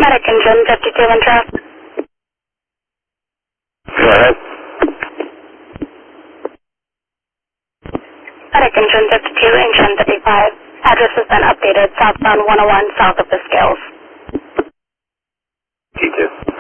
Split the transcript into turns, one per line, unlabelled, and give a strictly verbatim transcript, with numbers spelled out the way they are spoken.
Medic engine fifty-two interest.
Go ahead.
Medic engine fifty-two, engine fifty-five. Address has been updated, southbound one oh one, south of the scales.
T two.